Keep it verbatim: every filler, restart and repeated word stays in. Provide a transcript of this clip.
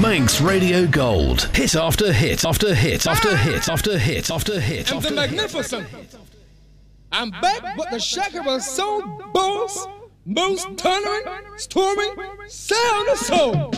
Manx Radio Gold. Hit after hit after hit after hit after hit after hit. I'm the magnificent. I'm back with the Shakira Soul Boss, most thundering, storming sound of soul.